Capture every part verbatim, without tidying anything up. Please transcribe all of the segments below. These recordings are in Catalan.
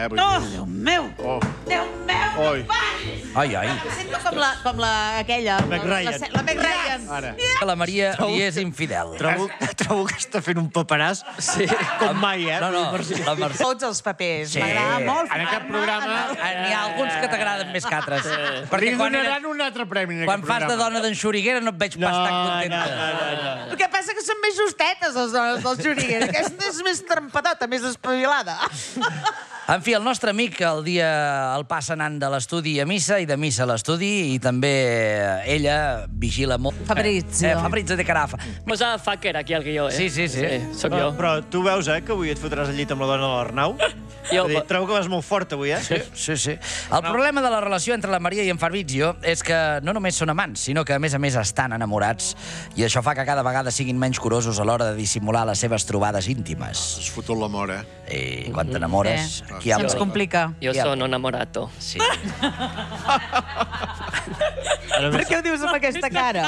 eh? No, Déu meu! Déu meu, no paris! Ai, ai. Sento com la, com la aquella... La Meg Ryan. La Meg Ryan. Ara. Que la Maria li és infidel. Trobo, trobo que està fent un paperàs Sí. com mai, eh? No, no, la Mercè... Tots els papers. Sí. M'agrada molt. En aquest programa... N'hi ha alguns que t'agraden més que altres. Li donaran un altre premi en Quan aquest fas de programa. dona d'en Xuriguera no et veig pas tan contenta. El que passa que són més justetes, les dones del Xuriguera. Aquesta és més trempadota, més espavilada. En fi, el nostre amic el dia el passa anant de l'estudi a missa i de missa a l'estudi i també ella vigila molt... Fabrizio. Eh, Fabrizio de Carafa. Posa fucker aquí al guió, eh? Sí, sí, sí. Soc jo. Però tu veus, eh, que avui et fotràs al llit amb la dona de l'Arnau? Jo- Vull dir, trobo que vas molt fort avui, eh? Sí, sí, sí. El problema de la relació entre la Maria i en Fabrizio és que no només són amants, sinó que, a més a més, estan enamorats i això fa que cada vegada siguin menys curosos a l'hora de dissimular les seves trobades íntimes. Has fotut l'amor, eh? I quan t'enamores... Eh, qui ha Se'ns de- complica. Jo Ja. sono enamorato. Sí. Per què ho dius amb aquesta cara?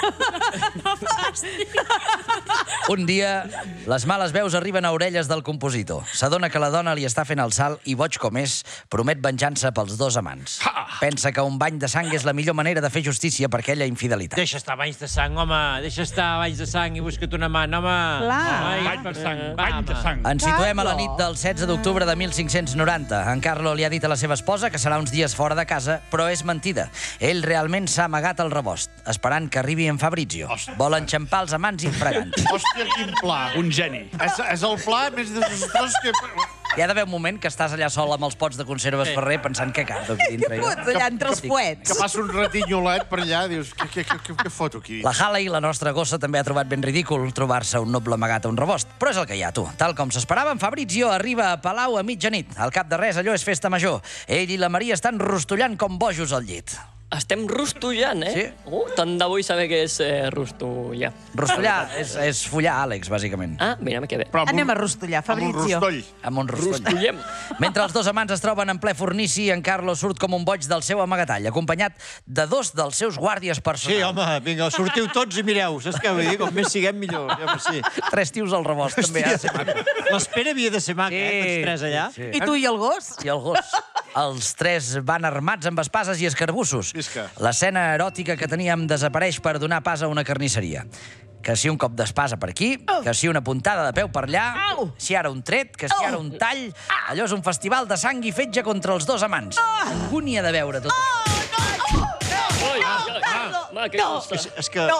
Un dia, les males veus arriben a orelles del compositor. S'adona que la dona li està fent el salt i, boig com és, promet venjança pels dos amants. Pensa que un bany de sang és la millor manera de fer justícia per aquella infidelitat. Deixa estar banys de sang, home. Deixa estar banys de sang i busca't una mà, home. Clar. Home, Bany de sang, bany de sang. Ens situem a la Carlo. nit del setze d'octubre de mil cinc-cents noranta. En Carlo li ha dit a la seva esposa que serà uns dies fora de casa, però és mentida. Ell realment s'ha amagat al rebost, esperant que arribi en Fabrizio. Vol enxampar els amants infragants. Hòstia, quin pla. Un geni. És, és el pla més desastrós que... Hi ha d'haver un moment que estàs allà sol amb els pots de conserves Ferrer pensant què cardo aquí dintre. jo. Fots allà entre els fuets. Que passa un ratinyolet per allà, dius, què, què, què, què foto aquí? La Haley, la nostra gossa, també ha trobat ben ridícul trobar-se un noble amagat a un rebost. Però és el que hi ha, tu. Tal com s'esperava, en Fabrizio arriba a Palau a mitjanit. Al cap de res, allò és festa major. Ell i la Maria estan rostollant com bojos al llit. Estem rostollant, eh? Sí. Uh, tant de vull saber què és eh, rostollar. Rostollar és, és follar, Àlex, bàsicament. Ah, mira, que bé. Però amb Anem un- a rostollar, Amb un Fabrizio. rostoll. Amb un rostoll. Rostollem. Mentre els dos amants es troben en ple fornici, en Carlos surt com un boig del seu amagatall, acompanyat de dos dels seus guàrdies personals. Sí, home, vinga, sortiu tots i mireu. Saps què vull dir? Com més siguem, millor. Ja, però sí. Tres tios al rebost, també. Ha de ser maco. L'espera havia de ser maca, eh? Tots tres allà. Sí. I tu i el gos? I el gos. Els tres van armats amb espases i escarbussos. Visca. L'escena eròtica que teníem desapareix per donar pas a una carnisseria. Que si un cop d'espasa per aquí, que si una puntada de peu per allà, Au! si ara un tret, que si ara un tall... Allò és un festival de sang i fetge contra els dos amants. Angúnia de veure tot això. Oi, oi, Carlo, ma, que no. costa. És, és que... No.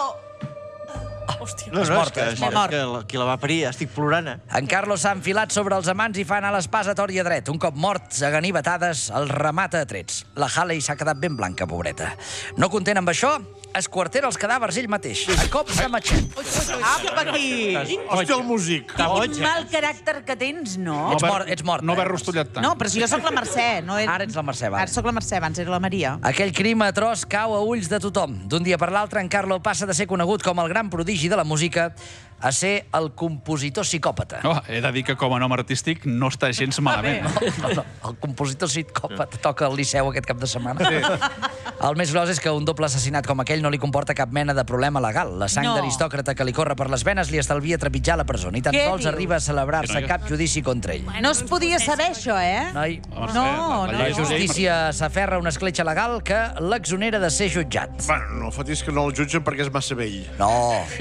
Hòstia, No, és no, és morta, que, és és, morta. que la, qui la va parir, ja estic plorant, eh? En Carlos s'ha enfilat sobre els amants i fa anar l'espasa a tort i a dret. Un cop morts, a ganivetades, el remata a trets. La Haley s'ha quedat ben blanca, pobreta. No content amb això, esquartera els cadàvers ell mateix, a cops de matxet. Apa, aquí. Hòstia, el músic. Quin mal caràcter que tens, no? Ets mort, ets mort. No eh? haver rostollat tant. No, però si jo sóc la Mercè. No Ara ets la Mercè, va. Ara sóc la Mercè, abans era la Maria. Aquell crim atroç cau a ulls de tothom. D'un dia per l'altre, en Carlo passa de ser conegut com el gran prodigi de la música a ser el compositor psicòpata. Oh, he de dir que com a nom artístic no està gens malament. No, no, el compositor psicòpata toca al Liceu aquest cap de setmana. Sí. El més gros és que un doble assassinat com aquell no li comporta cap mena de problema legal. La sang No. d'aristòcrata que li corre per les venes li estalvia trepitjar la presó. Ni tan Què sols dius? arriba a celebrar-se Que no hi ha- cap judici contra ell. No es podia saber, això, eh? Noi, Mercè, No, la- la no, la llei és una llei, justícia s'aferra a una escletxa legal que l'exonera de ser jutjat. Bueno, no fotis que no el jutgen perquè és massa vell. No.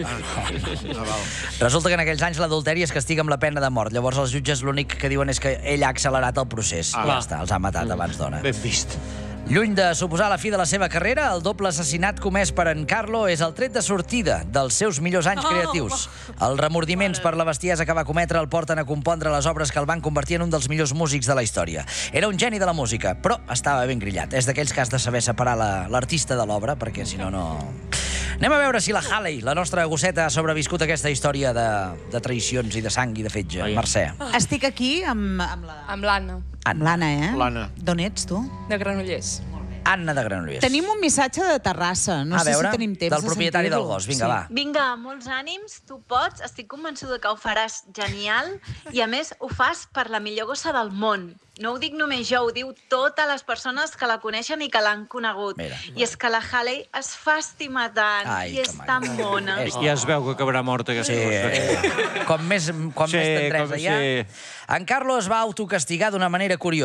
Ah, val. Resulta que en aquells anys l'adulteri es castiga amb la pena de mort. Llavors els jutges l'únic que diuen és que ell ha accelerat el procés. Ah. Ja està, els ha matat abans d'hora. Ben vist. Lluny de suposar la fi de la seva carrera, el doble assassinat comès per en Carlo és el tret de sortida dels seus millors anys creatius. Els remordiments per la bestiesa que va cometre el porten a compondre les obres que el van convertir en un dels millors músics de la història. Era un geni de la música, però estava ben grillat. És d'aquells que has de saber separar la- l'artista de l'obra, perquè si no, no... Anem a veure si la Haley, la nostra gosseta, ha sobreviscut aquesta història de, de traïcions i de sang i de fetge. Mercè. Estic aquí amb, amb la... Amb l'Anna, Amb l'Anna, eh? L'Anna. D'on ets, tu? de Granollers. Anna de Granollers. Tenim un missatge de Terrassa. No a sé veure, si tenim temps del de propietari del sentir-lo. gos. Vinga, Sí. va. Vinga, molts ànims, tu pots, estic convençuda que ho faràs genial i a més ho fas per la millor gossa del món. No ho dic només jo, ho diu totes les persones que la coneixen i que l'han conegut. Mira. I és que la Haley es fa estimar tant Ai, i que és maco. tan bona. És- Ja es veu que acabarà morta aquesta Sí, gossa. eh, com més, com Sí, més tendresa com- hi ha. sí. En Carlo es va autocastigar d'una manera curiosa.